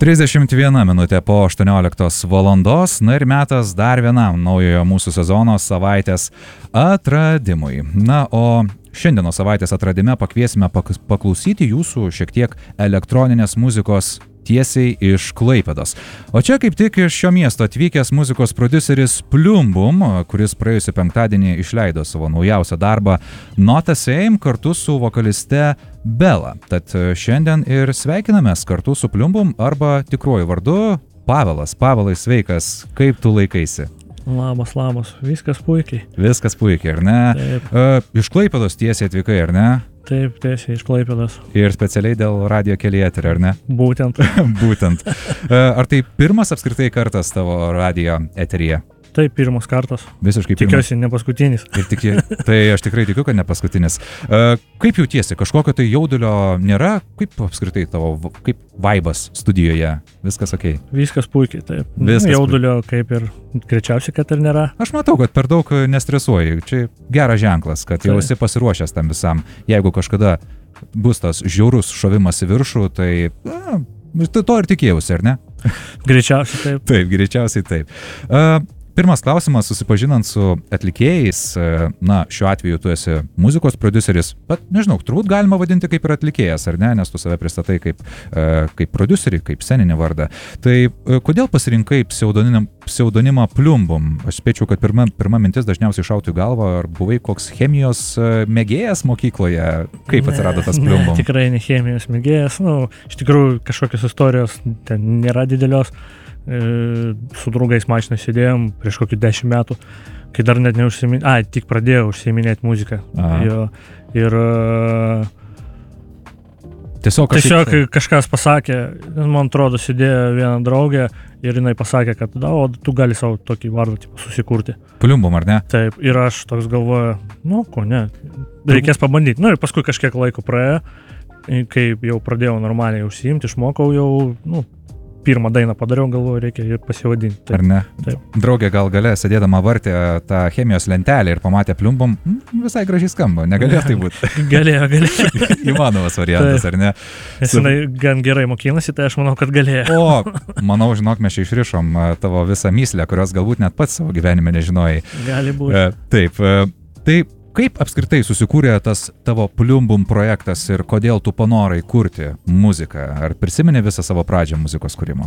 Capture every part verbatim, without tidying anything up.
trisdešimt viena minutė po aštuonioliktos valandos, na ir metas dar vienam naujojo mūsų sezono savaitės atradimui. Na, o šiandienos savaitės atradime pakviesime paklausyti jūsų šiek tiek elektroninės muzikos tiesiai iš Klaipėdos. O čia kaip tik iš šio miesto atvykęs muzikos prodiuseris Plumbum, kuris praėjusį penktadienį išleido savo naujausią darbą Not the Same kartu su vokaliste Bela. Tad šiandien ir sveikinamės kartu su Plumbum arba tikruoju vardu Pavelas. Pavelai, sveikas, kaip tu laikaisi? Labas, labas, viskas puikiai. Viskas puikiai, ar ne? Taip. Uh, iš Klaipėdos tiesiai atvykai, ar ne? Taip, tiesiai iš Klaipėdos. Ir specialiai dėl radijo kelyje eterio, ar ne? Būtent. Būtent. Ar tai pirmas apskritai kartas tavo radijo eteryje? Tai pirmas kartas. Visiškai pirmas. Tikiuosi, ne paskutinis. Ir tiki, tai aš tikrai tikiu, kad ne paskutinis. Kaip jautiesi? Kažkokio tai jaudulio nėra? Kaip apskritai tavo, kaip vaibas studijoje? Viskas okei? Viskas puikiai, taip. Viskas jaudulio kaip ir greičiausiai, kad ir nėra. Aš matau, kad per daug nestresuoji. Čia geras ženklas, kad jau esi pasiruošęs tam visam. Jeigu kažkada bus tas žiaurus šovimas į viršų, tai na, to ir tikėjausi, ar ne? Greičiausiai taip. Taip, greičiausiai taip. Uh, Pirmas klausimas, susipažinant su atlikėjais, na, šiuo atveju tu esi muzikos prodiuseris, bet nežinau, turbūt galima vadinti kaip ir atlikėjas, ar ne, nes tu save pristatai kaip, kaip prodiuserį, kaip sceninį vardą. Tai kodėl pasirinkai pseudonimą, pseudonimą Plumbum? Aš spėčiau, kad pirma, pirma mintis dažniausiai šautų į galvą, ar buvai koks chemijos mėgėjas mokykloje? Kaip atsirado tas Plumbum? Ne, tikrai ne chemijos mėgėjas, nu, iš tikrųjų kažkokios istorijos ten nėra didelios. Su draugais mašinai sėdėjom prieš kokį dešimt metų, kai dar net neužsiminė, ai, tik pradėjau užsiminėti muziką. Jo, ir tiesiog, kažkaip... tiesiog kažkas pasakė, man atrodo, sėdėjo viena draugė ir jinai pasakė, kad da, o tu gali savo tokį vardą tipo, susikurti. Plumbum, ar ne? Taip, ir aš toks galvoju, nu, ko ne, reikės pabandyti. Nu, ir paskui kažkiek laiko praėjo, kai jau pradėjau normaliai užsiimti, išmokau jau, nu, pirmą dainą padariau, galvoju, reikia ir pasivadinti. Taip. Ar ne? Taip. Draugė gal gale, sėdėdama vartė tą chemijos lentelę ir pamatė Plumbum, visai gražiai skamba, negalėjo tai būti. Galėjo, galėjo. Įmanomas variantas, ar ne? Nes jinai gan gerai mokinasi, tai aš manau, kad galėjo. O, manau, žinok, mes čia išrišom tavo visą myslę, kurios galbūt net pats savo gyvenime nežinojai. Gali būti. Taip, tai kaip apskritai susikūrė tas tavo Plumbum projektas ir kodėl tu panorai kurti muziką? Ar prisimeni visą savo pradžią muzikos kūrimo?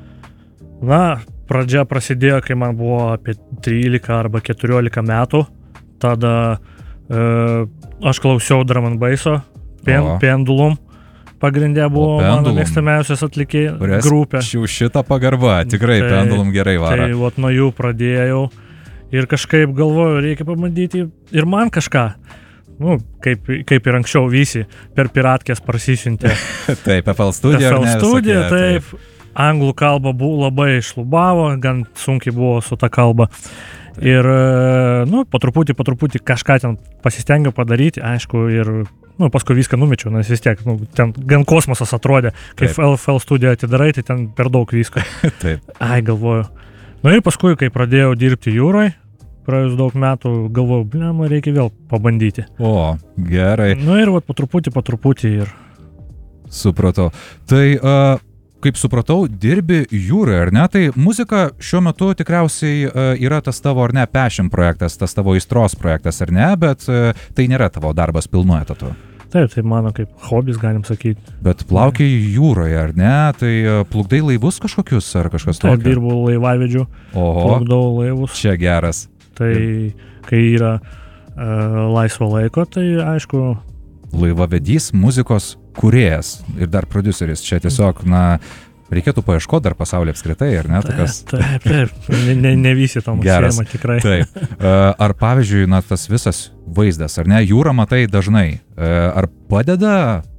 Na, pradžia prasidėjo, kai man buvo apie trylika arba keturiolika metų. Tada e, aš klausiau drum and basso, pen, Pendulum. Pagrindė buvo mano mėgstamiausias atlikėjų grupė. Šitą pagarbą, tikrai tai, Pendulum gerai varo. Tai vat nuo jų pradėjau. Ir kažkaip galvoju, reikia pabandyti ir man kažką, nu, kaip, kaip ir anksčiau visi, per piratkės prasisiuntė. Taip, F L Studio. F L Studio, taip. taip. Anglų kalba buvo labai šlubavo, gan sunkiai buvo su ta kalba. Taip. Ir, nu, po truputį, po truputį kažką ten pasistengiau padaryti, aišku, ir, nu, paskui viską numečiau, nes vis tiek, nu, ten gan kosmosas atrodė, kai F L Studio atidarai, tai ten per daug visko. Taip. Ai, galvoju. Nu ir paskui, kai pradėjau dirbti jūroje, praėjus daug metų, galvojau, blem, reikia vėl pabandyti. O, gerai. Nu ir vat, po truputį, po truputį ir... Supratau. Tai, uh, kaip supratau, dirbi jūroje, ar ne? Tai muzika šiuo metu tikriausiai uh, yra tas tavo, ar ne, passion projektas, tas tavo aistros projektas, ar ne? Bet uh, tai nėra tavo darbas pilnu etatu. Taip, tai mano kaip hobis, galim sakyti. Bet plaukiai jūroje, ar ne? Tai plukdai laivus kažkokius, ar kažkas tokio? Taip, dirbau laivavedžiu, plukdau laivus. Čia geras. Tai kai yra uh, laisvo laiko, tai aišku... Laivavedys, muzikos kūrėjas ir dar prodiuseris. Čia tiesiog, na, reikėtų paieškoti dar pasaulyje apskritai, ar ne? Taip, Tokios... taip, taip. Ne, ne, ne visi tam užsiema tikrai. Taip. Ar pavyzdžiui, na, tas visas vaizdas, ar ne? Jūrą matai dažnai. Ar padeda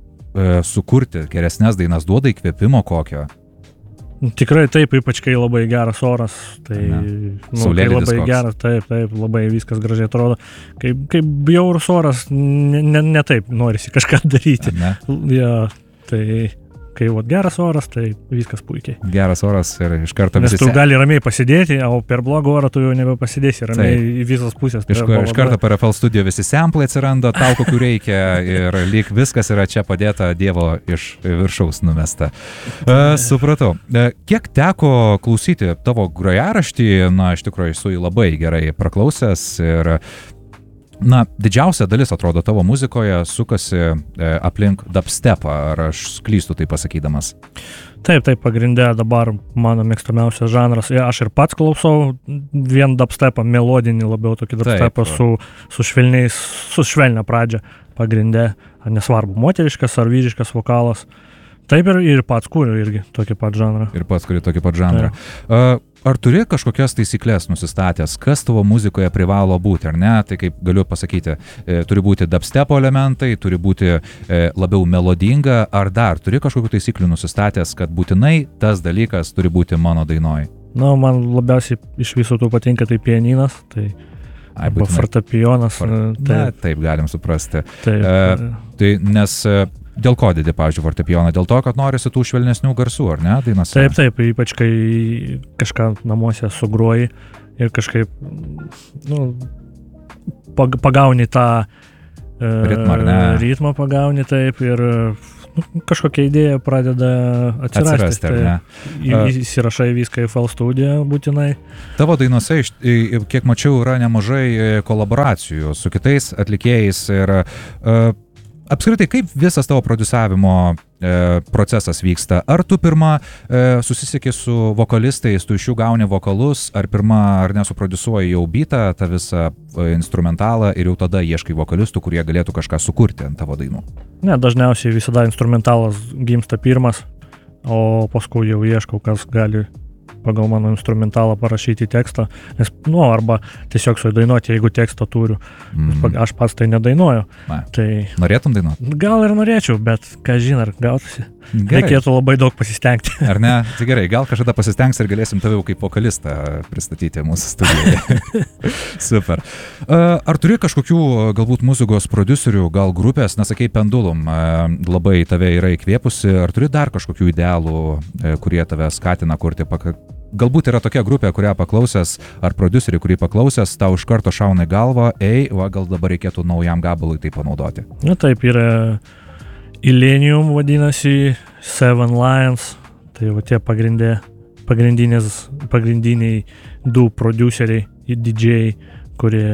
sukurti geresnės dainas, duoda įkvėpimo kokio? Tikrai taip, ypač kai labai geras oras, tai nu, kai labai koks. Geras, taip, taip, labai viskas gražiai atrodo. Kai, kai bjaurus oras, ne, ne, ne taip norisi kažką daryti. Ja, tai kai vat, geras oras, tai viskas puikiai. Geras oras ir iš karto Nes visi... tu gali ramiai pasidėti, o per blogą orą tu jau nebepasidėsi ramiai Taip. Į visas pusės. Iš, iš karto per F L Studio visi samplai atsiranda, tau kokių reikia ir lyg viskas yra čia padėta Dievo iš viršaus numesta. Uh, supratau. Uh, kiek teko klausyti tavo grojaraštį, na, iš tikrųjų esu jį labai gerai praklausęs ir na, didžiausia dalis, atrodo, tavo muzikoje sukasi e, aplink dubstepą, ar aš klystu tai pasakydamas? Taip, taip, pagrindė dabar mano mėgstamiausias žanras. Ja, aš ir pats klausau vien dubstepą, melodinį labiau tokį dubstepą su, su švelniais, su švelnia pradžia pagrindė, nesvarbu, moteriškas ar vyriškas vokalas. Taip ir, ir pats kūriu irgi tokį pat žanrą. Ir pats kūriu tokį pat žanrą. Uh, ar turi kažkokias taisyklės nusistatęs, kas tavo muzikoje privalo būti, ar ne? Tai kaip galiu pasakyti, e, turi būti dubstepo elementai, turi būti e, labiau melodinga, ar dar turi kažkokių taisyklių nusistatęs, kad būtinai tas dalykas turi būti mano dainoj? Na, man labiausiai iš visų tų patinka tai pianinas, tai Ai, arba fortepijonas. For... Taip. Na, taip galim suprasti. Taip. E, tai nes... Dėl ko didi, pavyzdžiui, fortepijoną? Dėl to, kad norisi tų švelnesnių garsų, ar ne, dainose? Taip, taip, ypač kai kažką namuose sugroji ir kažkaip, nu, pagauni tą ritmą, ar ne? Ritmą pagauni, taip, ir nu, kažkokia idėja pradeda atsirasti. Atsirasti, ar ne? Tai, įsirašai viską į F L Studio būtinai. Tavo dainose, kiek mačiau, yra nemažai kolaboracijų su kitais atlikėjais ir uh, apskritai, kaip visas tavo prodiusavimo e, procesas vyksta? Ar tu pirmą e, susisieki su vokalistais, tu iš jų gauni vokalus, ar pirmą, ar nesuprodiusuoji jau beatą, tą visą e, instrumentalą ir jau tada ieškai vokalistų, kurie galėtų kažką sukurti ant tavo dainų? Ne, dažniausiai visada instrumentalas gimsta pirmas, o paskui jau ieškau, kas gali pagal mano instrumentalą parašyti tekstą, nes, nu, arba tiesiog sudainuoti, jeigu tekstą turiu. Mm. Aš pats tai nedainuoju. Na, tai... Norėtum dainuoti? Gal ir norėčiau, bet ką žin, ar gautųsi. Gerai. Reikėtų labai daug pasistengti. Ar ne? Tai gerai, gal kažkada pasistengs ir galėsim tave kaip vokalistą pristatyti mūsų studijoje. Super. Ar turi kažkokių galbūt muzikos prodiuserių, gal grupės, nesakei Pendulum, labai tave yra įkvėpusi, ar turi dar kažkokių idealų, kurie tave skatina kurti? Galbūt yra tokia grupė, kurią paklausęs, ar prodiuserį, kurį paklausęs, tau iš karto šauna į galvą, ei, va, gal dabar reikėtų naujam gabalui tai panaudoti. Na taip, yra Illenium vadinasi, Seven Lions, tai va tie pagrindė, pagrindiniai du prodiuseriai ir didžėjai, kurie...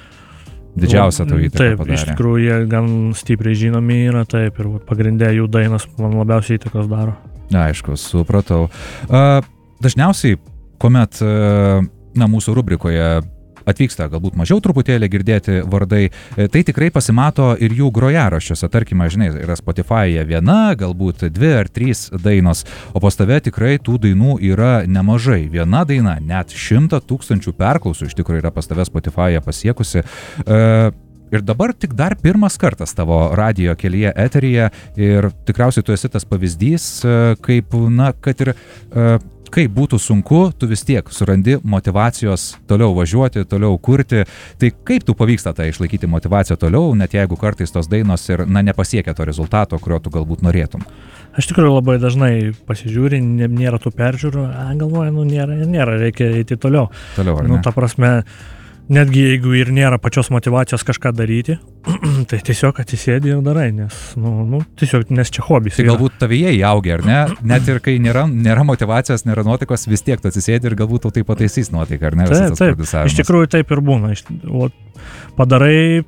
Didžiausia tau įtaką padarė. Taip, iš tikrųjų jie gan stipriai žinomi yra, taip, ir pagrindė jų dainas man labiausiai įtakos daro. Aišku, supratau. Uh, dažniausiai, kuomet uh, na, mūsų rubrikoje atvyksta galbūt mažiau truputėlį girdėti vardai, tai tikrai pasimato ir jų grojaraščiuose. Tarkime, žinai, yra Spotify'e viena, galbūt dvi ar trys dainos, o pas tave tikrai tų dainų yra nemažai. Viena daina net šimtą tūkstančių perklausų iš tikrųjų yra pas tave Spotify'e pasiekusi. Uh, Ir dabar tik dar pirmas kartas tavo radijo kelyje eteryje ir tikriausiai tu esi tas pavyzdys, kaip, na, kad ir kaip būtų sunku, tu vis tiek surandi motivacijos toliau važiuoti, toliau kurti. Tai kaip tu pavyksta tą išlaikyti motivaciją toliau, net jeigu kartais tos dainos ir, na, nepasiekia to rezultato, kurio tu galbūt norėtum? Aš tikrųjų labai dažnai pasižiūri, nėra tų peržiūrų, galvoju, nu, nėra, nėra, reikia eiti toliau. Toliau, ar ne? Nu, ta prasme, netgi jeigu ir nėra pačios motivacijos kažką daryti, tai tiesiog atsisėdi ir darai, nes, nu, nu, tiesiog, nes čia hobis. Tai galbūt tavyje įaugia, ar ne? Net ir kai nėra, nėra motivacijos, nėra nuotaikos, vis tiek tu atsisėdi ir galbūt tau tai pataisys nuotaiką, ar ne? Taip, taip, iš tikrųjų taip ir būna. O, padarai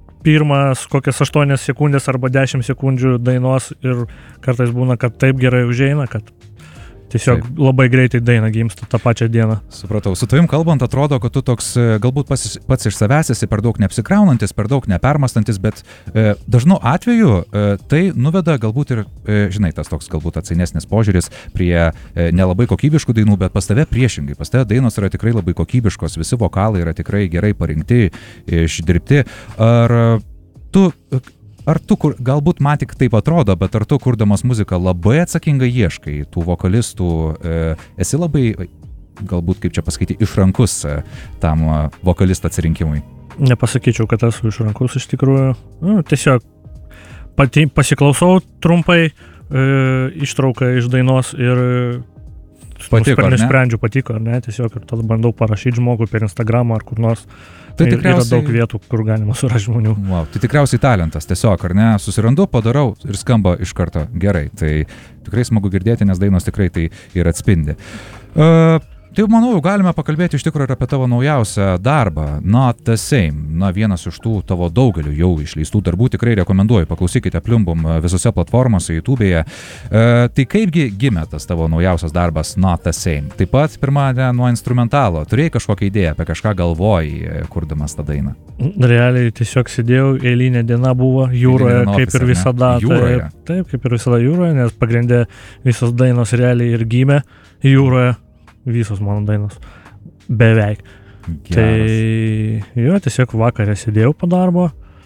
pirmas kokias aštuonias sekundės arba dešimt sekundžių dainos ir kartais būna, kad taip gerai užeina, kad tiesiog taip. Labai greitai daina gimsta tą pačią dieną. Supratau. Su tavim kalbant, atrodo, kad tu toks galbūt pats, pats iš savęs esi per daug neapsikraunantis, per daug nepermastantis, bet e, dažnu atveju e, tai nuveda galbūt ir, e, žinai, tas toks galbūt atsainesnis požiūris prie e, nelabai kokybiškų dainų, bet pas tave priešingai. Pas tave dainos yra tikrai labai kokybiškos, visi vokalai yra tikrai gerai parinkti, išdirbti. Ar tu... Ar tu, kur, galbūt man tik taip atrodo, bet ar tu, kurdamas muziką, labai atsakingai ieškai tų vokalistų, e, esi labai, galbūt, kaip čia pasakyti, išrankus e, tam e, vokalisto atsirinkimui? Nepasakyčiau, kad esu išrankus iš tikrųjų. Nu, tiesiog pati, pasiklausau trumpai, e, ištrauką iš dainos ir patiko, ar ne? Nesprendžiu, patiko, ar ne, tiesiog ir tada bandau parašyti žmogui per Instagramą ar kur nors. Tai ir, tikriausiai... Yra daug vietų, kur galima surasti žmonių. Wow, tai tikriausiai talentas, tiesiog, ar ne? Susirandu, padarau ir skamba iš karto gerai. Tai tikrai smagu girdėti, nes dainos tikrai tai ir atspindi. Uh, Tai manau, jau galime pakalbėti iš tikrųjų ir apie tavo naujausią darbą, Not the Same. Na, vienas iš tų tavo daugelių jau išleistų darbų, tikrai rekomenduoju, paklausykite Pliumbum visose platformose, YouTube'e. E, tai kaipgi gimė tas tavo naujausias darbas Not the Same? Taip pat pirmą ne, nuo instrumentalo. Turėjai kažkokią idėją, apie kažką galvojai, kurdamas tą dainą? Realiai tiesiog sėdėjau, eilinė diena buvo jūroje, Eilinė kaip ir visada. Jūroje? Taip, taip, kaip ir visada jūroje, nes pagrindė visos dainos realiai ir gimė jūroje. Visos mano dainos. Beveik. Geras. Tai jo, tiesiog vakarė sėdėjau po darbo,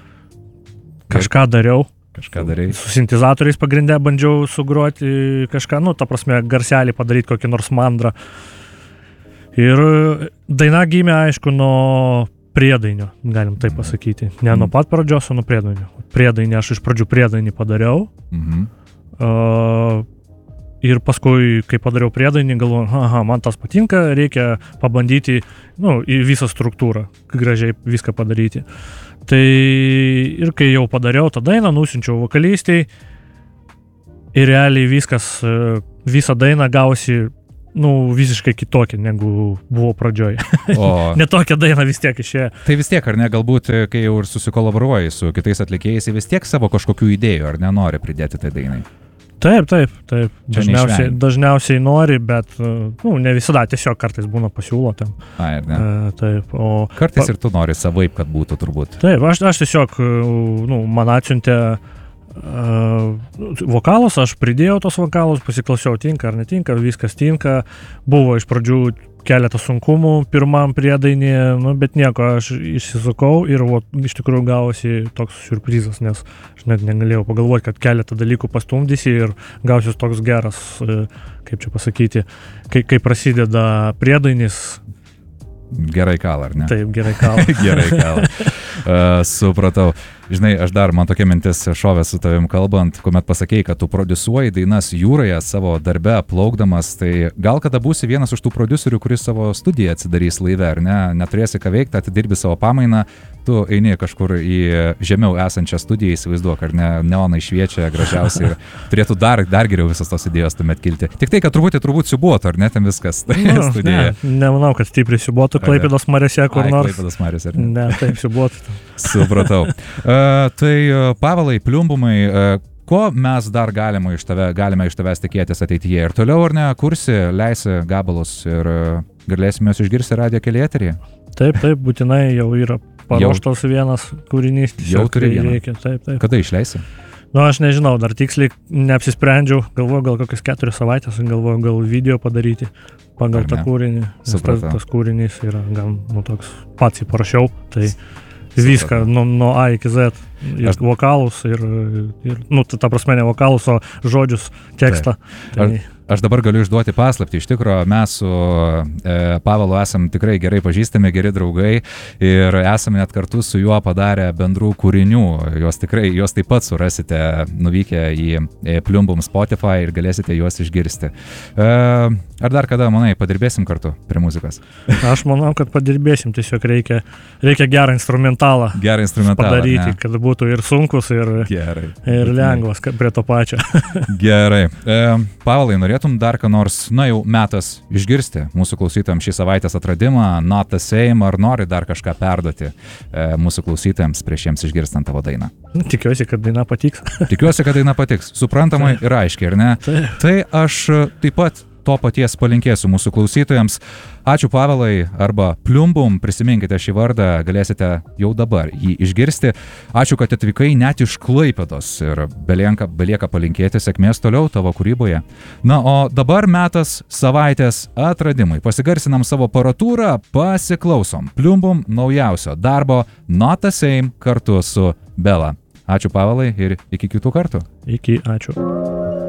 kažką dariau. Kažką darai. Su sintezatoriais pagrindė bandžiau sugroti kažką, nu, ta prasme, garselį padaryti kokį nors mandrą. Ir daina gimė, aišku, nuo priedainio, galim taip pasakyti. Ne nuo pat pradžios, o nuo priedainio. Priedainį, aš iš pradžių priedainį padariau. Mhm. Uh, Ir paskui, kai padariau priedainį, galvoju, aha, man tas patinka, reikia pabandyti, nu, į visą struktūrą, gražiai viską padaryti. Tai ir kai jau padariau tą dainą, nusiunčiau vokalistei ir realiai viskas, visą dainą gausi, nu, visiškai kitokia, negu buvo pradžioje. O... Netokia daina vis tiek išėjo. Tai vis tiek, ar ne, galbūt, kai jau ir susikolaboruoji su kitais atlikėjais, vis tiek savo kažkokių idėjų, ar nenori pridėti tai dainai? Taip, taip, taip. Dažniausiai, dažniausiai nori, bet nu, ne visada, tiesiog kartais būna pasiūlo tam. A, ir ne. E, taip, o... Kartais pa... ir tu nori savaip, kad būtų turbūt. Taip, aš, aš tiesiog, nu, man atsiuntė uh, vokalus, aš pridėjau tos vokalus, pasiklausiau, tinka ar netinka, viskas tinka. Buvo iš pradžių keletą sunkumų pirmam priedainį, nu, bet nieko, aš išsisukau ir vo, iš tikrųjų gavosi toks siurprizas, nes aš net negalėjau pagalvoti, kad keletą dalykų pastumdysi ir gausis toks geras, kaip čia pasakyti, kai, kai prasideda priedainis. Gerai kala, ar ne? Taip, gerai kala. Gerai kala. Uh, supratau. Žinai, aš dar, man tokia mintis šovė su tavim kalbant, kuomet pasakėjai, kad tu prodiusuoji dainas jūroje savo darbe plaukdamas, tai gal kada būsi vienas iš tų prodiuserių, kuris savo studiją atsidarys laive, ar ne? Neturėsi ką veikti, atidirbi savo pamainą, tu eini kažkur į žemiau esančią studiją, įsivaizduok, ar ne, neonai šviečia gražiausiai ir turėtų dar, dar geriau visas tos idėjos tuomet kilti. Tik tai, kad turbūt, turbūt siubuotų, ar ne, ten viskas no, studijoje. Ne, nemanau, kad stipriai siubuotų Klaipėdos mariose kur nors. Klaipėdos mariose, ar ne? Ne, taip, siubuotų. Supratau. Uh, tai uh, Pavelai, Pliumbumai, uh, ko mes dar galime iš, tave, galime iš tavęs tikėtis ateityje? Ir toliau, ar ne, kursi, leisi gabalus ir uh, galėsime jūs išgirsti radijo kelyje eteryje? Taip, taip, būtinai jau yra paruoštas vienas kūrinys. Jau turi vieną. Reikia, taip, taip. Kada išleisi? Nu, aš nežinau, dar tiksliai neapsisprendžiau, galvoju gal kokias keturias savaitės, galvoju gal video padaryti pagal tą kūrinį. Tas, tas kūrinys yra gan, nu, toks pats jį parašiau, tai Supratau. Viską nuo, nuo A iki Z, ir aš... vokalus, ir, ir, nu, ta prasme ne vokalus, o žodžius, tekstą. Tai... Aš... Aš dabar galiu išduoti paslaptį. Iš tikrųjų, mes su e, Pavelu esam tikrai gerai pažįstami, geri draugai ir esame net kartu su juo padarę bendrų kūrinių. Juos tikrai, juos taip pat surasite nuvykę į e, Pliumbum Spotify ir galėsite juos išgirsti. E, ar dar kada, manai, padirbėsim kartu prie muzikos? Aš manau, kad padirbėsim. Tiesiog reikia, reikia gerą instrumentalą, gerą instrumentalą padaryti, ne? Kad būtų ir sunkus, ir, Gerai. ir lengvas prie to pačio. Gerai. E, Pavelai, norėtum dar ką nors, na jau metas išgirsti mūsų klausytojams šį savaitės atradimą, Not the Same, ar nori dar kažką perduoti e, mūsų klausytojams prieš jiems išgirstant tavo dainą? Tikiuosi, kad daina patiks. Tikiuosi, kad daina patiks. Suprantamai ir aiškiai, ar ne? Taip. Tai aš taip pat to paties palinkėsiu mūsų klausytojams. Ačiū Pavelai arba Pliumbum, prisiminkite šį vardą, galėsite jau dabar jį išgirsti. Ačiū, kad atvykai net iš Klaipėdos ir belieka, belieka palinkėti sėkmės toliau tavo kūryboje. Na, o dabar metas savaitės atradimui. Pasigarsinam savo aparatūrą, pasiklausom Pliumbum naujausio darbo Not the Same kartu su Bela. Ačiū Pavelai ir iki kitų kartų. Iki, ačiū.